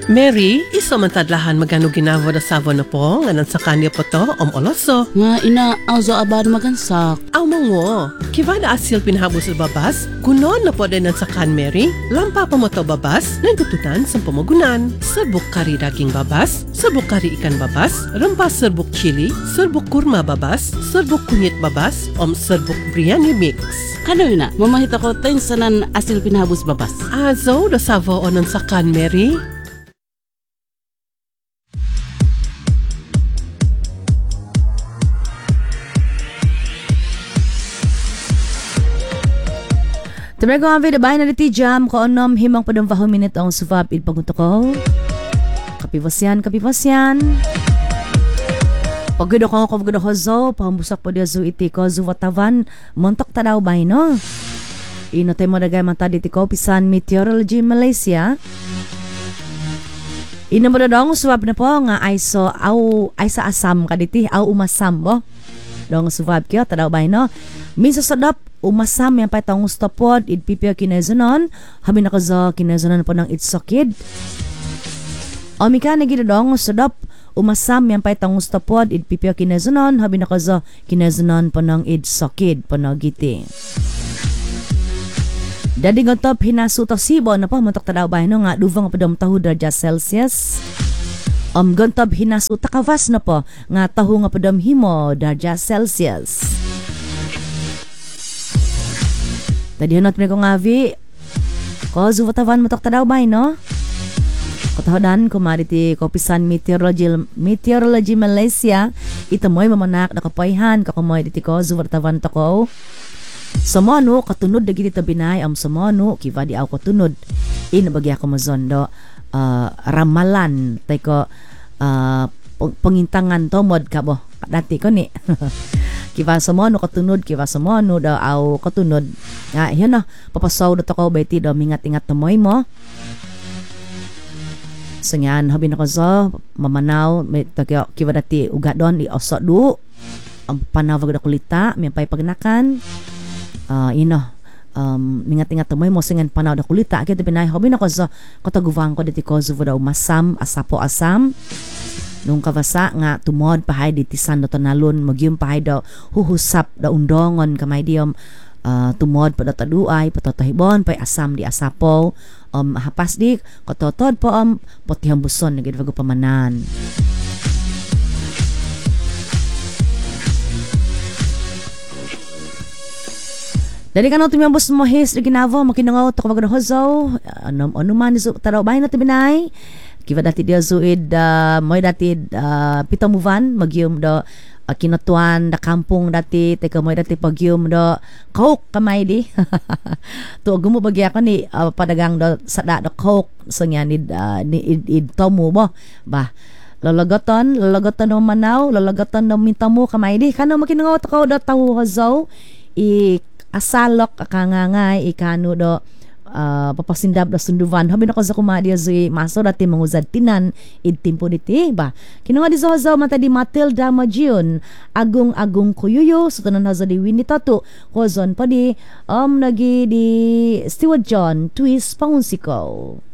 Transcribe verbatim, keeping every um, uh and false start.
Mary, isa man tadlahan magano ginavo na savo na po, nga sa kanya po to, om oloso. Nga ina, auzo aban magansak. Aw mongo, kiva na asil pinahabo sa babas, kunon na po din sa kan Mary, lampa pa mo to babas, nandututan sa pamagunan. Serbuk kari daging babas, serbuk kari ikan babas, rempas serbuk chili, serbuk kurma babas, serbuk kunyit babas, om serbuk biryani mix. Kano ina, mamahita ko tayo sanan asil pinahabos babas. Azo, da savo onon sa kan Mary. Tamay ko ang video bahay na diti jam ko onom himang padong vaho minute ang suvab il pagunto ko. Kapivasyan, kapivasyan. Paggudo ko ko paggudo ko zo, pambusak po dia zo iti ko zo watavan, montok tadaw bay no. Ino tayo mo dagay manta diti ko pisan Meteorology Malaysia. Ino mo dadong suvab na po nga aiso au aisa asam kaditi au umasam bo. Dong suvab kyo tadaw bay no. Minsa sadap umasam yang patang stopod id pipia kinezonon habi na kaza kinezonon po ng itsokid o mika na gidadong sadap umasam yang patang stopod id pipia kinezonon habi na kaza kinezonon po ng itsokid po na giti dadi ngotop hinasuto sibo na po mantok tadaw bahay no nga duvang padam tahu derajat Celsius om gontob hinasuta kavas na po nga tahu nga padam himo derajat Celsius. Tadi hanot ko nga vi ko zuwatavan matok tadaw bay no katahodan kumariti ko pisan meteorology meteorology Malaysia ito mo'y mamanak na kapayhan kakumoy diti ko zuwatavan to ko samano katunod na giti tabinay am samano kiva di ako katunod inabagya ko mazondo uh, ramalan tay ko uh, pangintangan to mod ka bo dati ko ni kiva samano katunod kiva samano daw aw katunod nga yan na papasaw na to ko beti daw mingat-ingat na moy mo so yan habi na ko so mamanaw may takyo kiva dati ugadon i osot du ang panawag na kulita may pay pagnakan uh, ino um, mingat-ingat na moy mo singan panaw na kulita kaya pinay habi na ko so kataguvang ko dati ko so daw masam asapo asam nung kavasa nga tumod pahay di tisan do tanalon magyum pahay daw huhusap da undongon kamay diom uh, tumod pa taduay patotahibon pay asam di asapo um hapas di katotod po um potihang buson nagid bago pamanan. Dari kan tumiyang bus mo his ginavo makinangaw to kabag hozo ano ano man isu taraw bahay na tibinay kiva dati dia zuid uh, moy dati uh, pitamuvan magyum do uh, kinatuan da kampung dati teka moy dati pagyum do coke kamay di to gumo bagya ko ni uh, padagang do sada do coke so nya ni uh, ni id, id tomu bo ba lalagatan lalagatan no manaw lalagatan no mintamu kamay di kano makinangaw to ko do tawo hazo i asalok akangangay ikano do Uh, papasindab na sunduvan habi na ko sa kumadia zui maso dati manguzad tinan id timpo diti ba kinunga di zawazaw mata di Matilda Majion agung agung kuyuyo so tanan haza di Winnie Tatu kozon pa di um nagi di Stewart John twist pangunsiko.